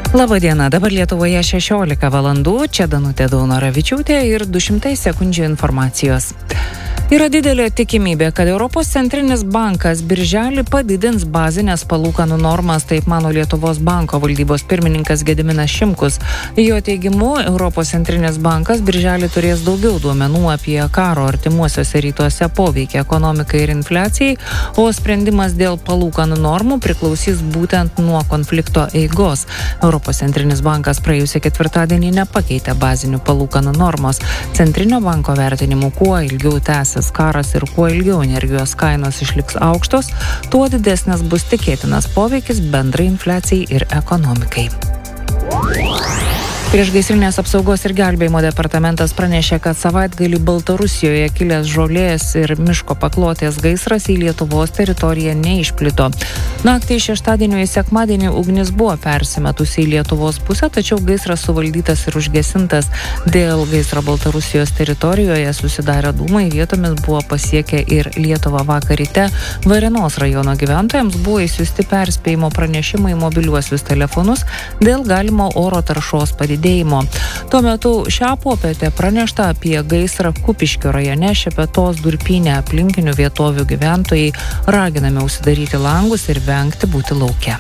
Labadiena, dabar Lietuvoje 16 valandų, čia Danutė Daunoravičiūtė ir 200 sekundžių informacijos. Yra didelė tikimybė, kad Europos centrinis bankas birželį padidins bazinės palūkanų normas, taip mano Lietuvos banko valdybos pirmininkas Gediminas Šimkus. Jo teigimu, Europos centrinis bankas birželį turės daugiau duomenų apie karo artimuosiuose rytuose poveikį ekonomikai ir infliacijai, o sprendimas dėl palūkanų normų priklausys būtent nuo konflikto eigos. Europos centrinis bankas praėjusį ketvirtadienį nepakeitė bazinių palūkanų normos. Centrinio banko vertinimu, kuo ilgiau tęsis karas ir kuo ilgiau energijos kainos išliks aukštos, tuo didesnis bus tikėtinas poveikis bendrai infliacijai ir ekonomikai. Priešgaisrinės apsaugos ir gelbėjimo departamentas pranešė, kad savaitgalį Baltarusijoje kilęs žolės ir miško paklotės gaisras į Lietuvos teritoriją neišplito. Naktį iš šeštadienio į sekmadienį ugnis buvo persimetusi į Lietuvos pusę, tačiau gaisras suvaldytas ir užgesintas. Dėl gaisro Baltarusijos teritorijoje susidarę dūmai vietomis buvo pasiekę ir Lietuvą vakar ryte. Varėnos rajono gyventojams buvo išsiųsti perspėjimo pranešimai mobiliuosius telefonus dėl galimo oro taršos padidėjimo. Tuo metu šią popietę pranešta apie gaisrą Kupiškio rajone, Šepetos durpyne. Aplinkinių vietovių gyventojai raginami užsidaryti langus ir vengti būti lauke.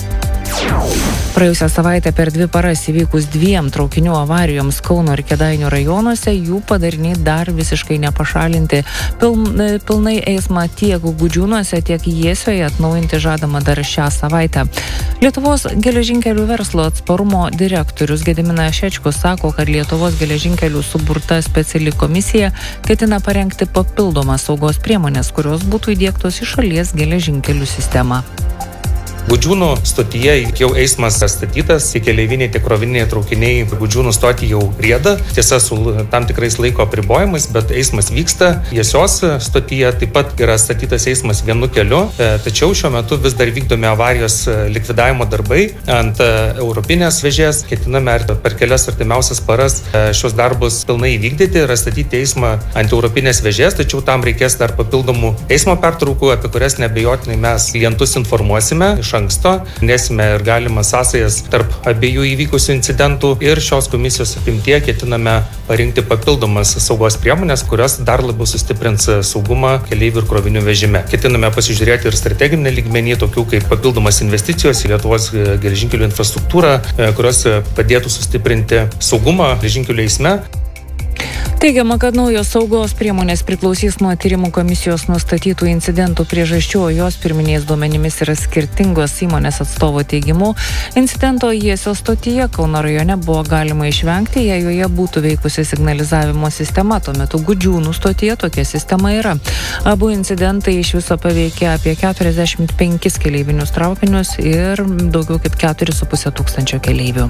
Praėjusią savaitę per 2 paras įvykus 2 traukinių avarijoms Kauno ir Kėdainių rajonuose, jų padariniai dar visiškai nepašalinti. Pilnai eismą tiek Gudžiūnuose, tiek Jiesioje atnaujinti žadama dar šią savaitę. Lietuvos geležinkelių verslo atsparumo direktorius Gediminas Šečkus sako, kad Lietuvos geležinkelių suburta speciali komisija ketina parengti papildomas saugos priemonės, kurios būtų įdiegtos į šalies geležinkelių sistemą. Gudžiūnų stotyje jau eismas statytas, tiek keleiviniai, tiek krovininiai traukiniai Gudžiūnų stotį jau rieda, tiesa su tam tikrais laiko apribojimais, bet eismas vyksta. Jiesios stotyje taip pat yra statytas eismas vienu keliu, tačiau šiuo metu vis dar vykdomi avarijos likvidavimo darbai ant europinės vėžės. Ketiname per kelias artimiausias paras šios darbus pilnai įvykdyti ir statyti eismą ant europinės vėžės, tačiau tam reikės dar papildomų eismo pertraukų, apie kurias neabejotinai mes klientus informuosime iš anksto, nesime ir galimas sąsajas tarp abiejų įvykusių incidentų ir šios komisijos apimtyje ketiname parinkti papildomas saugos priemonės, kurios dar labiau sustiprins saugumą keleivių ir krovinių vežime. Ketiname pasižiūrėti ir strateginį lygmenį, tokių kaip papildomas investicijos į Lietuvos geležinkelių infrastruktūrą, kurios padėtų sustiprinti saugumą geležinkelių eisme. Teigiama, kad naujos saugos priemonės priklausys nuo tyrimų komisijos nustatytų incidentų priežasčių, o jos pirminiais duomenimis yra skirtingos. Įmonės atstovo teigimu, incidento Jiesios stotyje Kauno rajone buvo galima išvengti, jei joje būtų veikusi signalizavimo sistema. Tuo metu Gudžiūnų stotyje tokia sistema yra. Abu incidentai iš viso paveikė apie 45 keleivinius traukinius ir daugiau kaip 4,5 tūkstančio keleivių.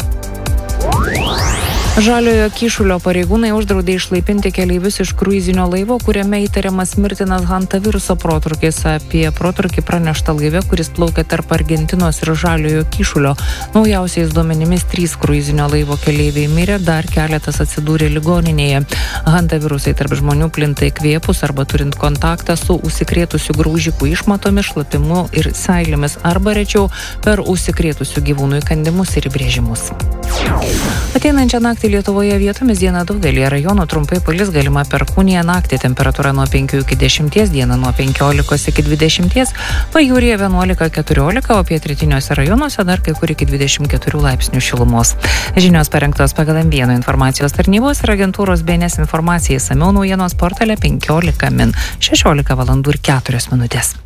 Žaliojo Kyšulio pareigūnai uždraudė išlaipinti keleivius iš kruizinio laivo, kuriame įtariamas mirtinas hantaviruso protrūkis. Apie protrūkį pranešta laive, kuris plaukia tarp Argentinos ir Žaliojo Kyšulio. Naujausiais duomenimis 3 kruizinio laivo keleiviai mirė, dar keletas atsidūrė ligoninėje. Hantavirusai tarp žmonių plinta įkvėpus arba turint kontaktą su užsikrėtusių graužikų išmatomis, šlapimu ir seilėmis arba rečiau per užsikrėtusių gyvūnų įkandimus ir įbrėžimus. Ateinančią naktį Lietuvoje vietomis dieną daugelyje rajonų trumpai palis, galima perkūnija, naktį temperatūra nuo 5 iki 10, dieną nuo 15 iki 20, pajūryje 11-14, o pietrytiniuose rajonuose dar kai kur iki 24 laipsnių šilumos. Žinios parengtos pagal M1 informacijos tarnybos ir agentūros BNS informacija, išsamiau naujienos portale 15 min, 16 valandų ir 4 minutės.